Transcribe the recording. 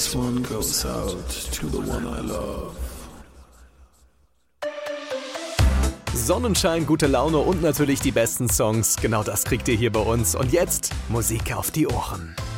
This one goes out to the one I love. Sonnenschein, gute Laune und natürlich die besten Songs. Genau das kriegt ihr hier bei uns. Und jetzt Musik auf die Ohren.